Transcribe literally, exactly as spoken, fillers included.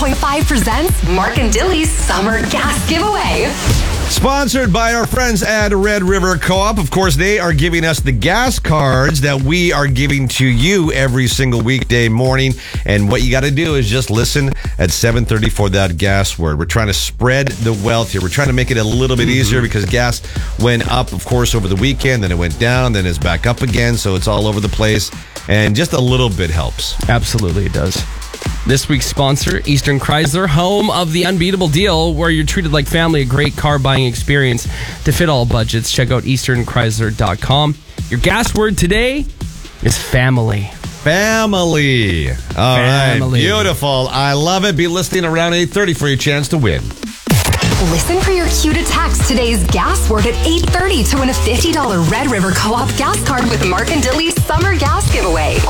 point five presents Mark and Dilly's Summer Gas Giveaway. Sponsored by our friends at Red River Co-op. Of course, they are giving us the gas cards that we are giving to you every single weekday morning. And what you got to do is just listen at seven thirty for that gas word. We're trying to spread the wealth here. We're trying to make it a little bit easier because gas went up, of course, over the weekend. Then it went down. Then it's back up again. So it's all over the place. And just a little bit helps. Absolutely, it does. This week's sponsor, Eastern Chrysler, home of the unbeatable deal where you're treated like family, a great car buying experience to fit all budgets. Check out eastern chrysler dot com. Your gas word today is family. Family. All Family. right. Beautiful. I love it. Be listening around eight thirty for your chance to win. Listen for your cue to text today's gas word at eight thirty to win a fifty dollars Red River Co-op gas card with Mark and Dilly's Summer Gas Giveaway.